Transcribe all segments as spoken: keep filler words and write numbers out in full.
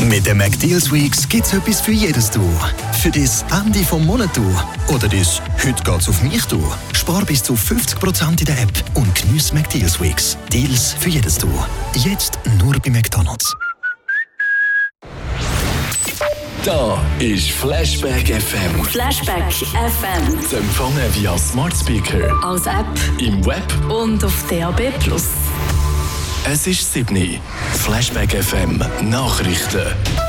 Mit den McDeals Weeks gibt's etwas für jedes Du. Für das Ende vom Monat Du oder das «Heute geht's auf mich» Du. Spar bis zu fünfzig Prozent in der App und geniess McDeals Weeks. Deals für jedes Du. Jetzt nur bei McDonald's. Da ist Flashback F M. Flashback F M. Zu empfangen via Smart Speaker, als App im Web und auf D A B plus. Es ist sieben. Flashback F M Nachrichten.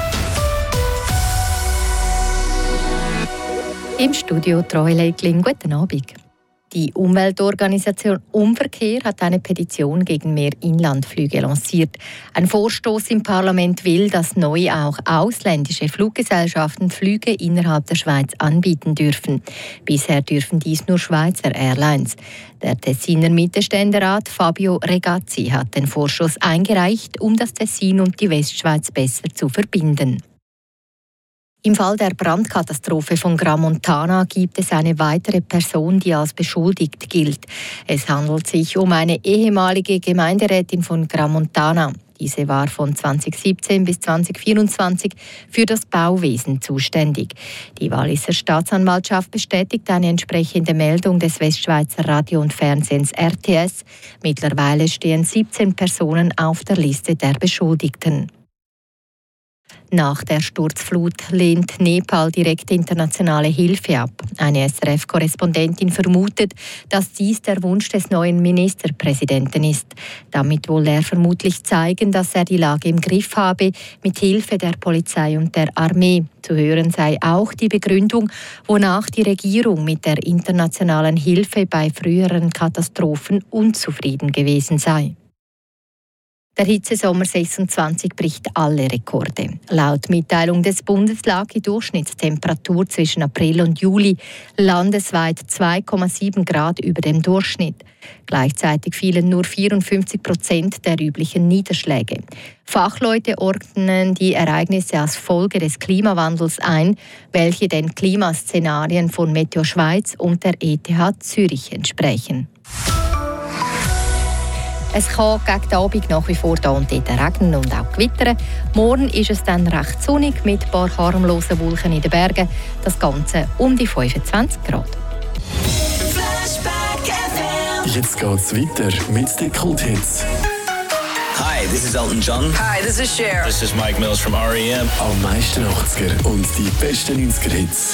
Im Studio Troy Leikling. Guten Abend. Die Umweltorganisation Umverkehr hat eine Petition gegen mehr Inlandflüge lanciert. Ein Vorstoß im Parlament will, dass neu auch ausländische Fluggesellschaften Flüge innerhalb der Schweiz anbieten dürfen. Bisher dürfen dies nur Schweizer Airlines. Der Tessiner Mittelständerat Fabio Regazzi hat den Vorstoß eingereicht, um das Tessin und die Westschweiz besser zu verbinden. Im Fall der Brandkatastrophe von Gramontana gibt es eine weitere Person, die als beschuldigt gilt. Es handelt sich um eine ehemalige Gemeinderätin von Gramontana. Diese war von zweitausendsiebzehn bis zweitausendvierundzwanzig für das Bauwesen zuständig. Die Walliser Staatsanwaltschaft bestätigt eine entsprechende Meldung des Westschweizer Radio und Fernsehens R T S. Mittlerweile stehen siebzehn Personen auf der Liste der Beschuldigten. Nach der Sturzflut lehnt Nepal direkt internationale Hilfe ab. Eine S R F-Korrespondentin vermutet, dass dies der Wunsch des neuen Ministerpräsidenten ist. Damit will er vermutlich zeigen, dass er die Lage im Griff habe, mit Hilfe der Polizei und der Armee. Zu hören sei auch die Begründung, wonach die Regierung mit der internationalen Hilfe bei früheren Katastrophen unzufrieden gewesen sei. Der Hitzesommer sechsundzwanzig bricht alle Rekorde. Laut Mitteilung des Bundes lag die Durchschnittstemperatur zwischen April und Juli landesweit zwei Komma sieben Grad über dem Durchschnitt. Gleichzeitig fielen nur vierundfünfzig Prozent der üblichen Niederschläge. Fachleute ordnen die Ereignisse als Folge des Klimawandels ein, welche den Klimaszenarien von Meteo Schweiz und der E T H Zürich entsprechen. Es kann gegen den Abend nach wie vor da und dort regnen und auch gewittern. Morgen ist es dann recht sonnig mit ein paar harmlosen Wolken in den Bergen. Das Ganze um die fünfundzwanzig Grad. Jetzt geht's weiter mit den Kulthits. Hi, this is Elton John. Hi, this is Cher. This is Mike Mills from R E M. Am meisten achtziger und die besten neunziger Hits.